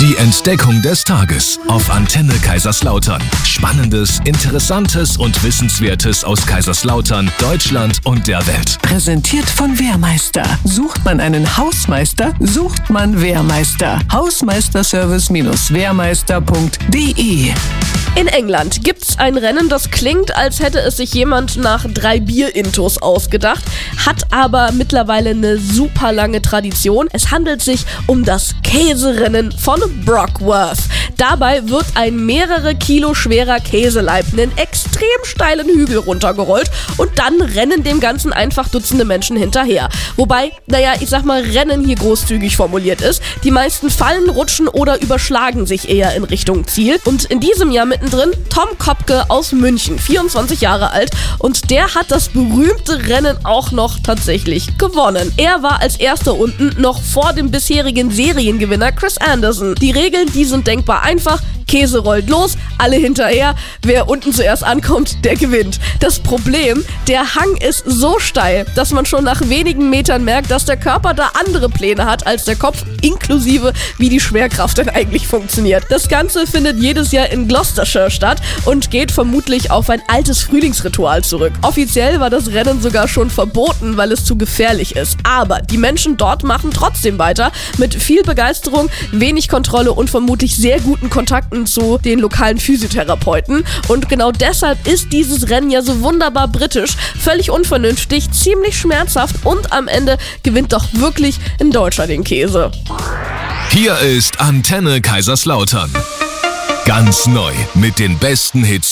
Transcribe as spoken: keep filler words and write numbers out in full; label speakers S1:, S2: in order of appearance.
S1: Die Entdeckung des Tages auf Antenne Kaiserslautern. Spannendes, Interessantes und Wissenswertes aus Kaiserslautern, Deutschland und der Welt.
S2: Präsentiert von Wehrmeister. Sucht man einen Hausmeister, sucht man Wehrmeister. Hausmeisterservice Wehrmeister punkt de.
S3: In England gibt's ein Rennen, das klingt, als hätte es sich jemand nach drei Bier-Intos ausgedacht, hat aber mittlerweile eine super lange Tradition. Es handelt sich um das Käserennen von Brockworth. Dabei wird ein mehrere Kilo schwerer Käseleib einen extrem steilen Hügel runtergerollt und dann rennen dem Ganzen einfach Dutzende Menschen hinterher. Wobei, naja, ich sag mal, Rennen hier großzügig formuliert ist. Die meisten fallen, rutschen oder überschlagen sich eher in Richtung Ziel. Und in diesem Jahr mittendrin Tom Kopke aus München, vierundzwanzig Jahre alt, und der hat das berühmte Rennen auch noch tatsächlich gewonnen. Er war als erster unten, noch vor dem bisherigen Seriengewinner Chris Anderson. Die Regeln, die sind denkbar einfach. Käse rollt los, alle hinterher. Wer unten zuerst ankommt, der gewinnt. Das Problem, der Hang ist so steil, dass man schon nach wenigen Metern merkt, dass der Körper da andere Pläne hat als der Kopf, inklusive wie die Schwerkraft denn eigentlich funktioniert. Das Ganze findet jedes Jahr in Gloucestershire statt und geht vermutlich auf ein altes Frühlingsritual zurück. Offiziell war das Rennen sogar schon verboten, weil es zu gefährlich ist. Aber die Menschen dort machen trotzdem weiter mit viel Begeisterung, wenig Kontrolle und vermutlich sehr guten Kontakten zu den lokalen Physiotherapeuten. Und genau deshalb ist dieses Rennen ja so wunderbar britisch, völlig unvernünftig, ziemlich schmerzhaft und am Ende gewinnt doch wirklich ein Deutscher den Käse.
S1: Hier ist Antenne Kaiserslautern. Ganz neu mit den besten Hits